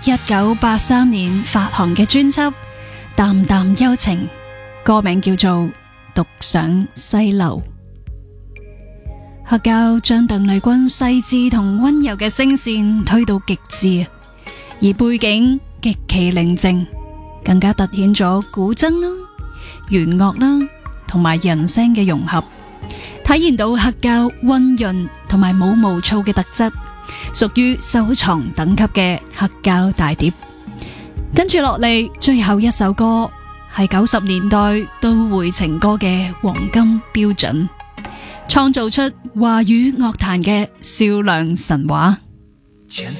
1983年發行嘅專輯《淡淡幽情》，歌名叫做《獨上西樓》。黑膠將鄧麗君細緻同溫柔嘅聲線推到極致，而背景極其寧靜，更加凸顯咗古箏啦、弦樂啦同埋人聲嘅融合，體現到黑膠溫潤同埋冇毛躁嘅特質，屬於收藏等級嘅黑膠大碟。跟住落嚟，最後一首歌係90年代都會情歌嘅黃金標準，創造出華語樂壇嘅銷量神話。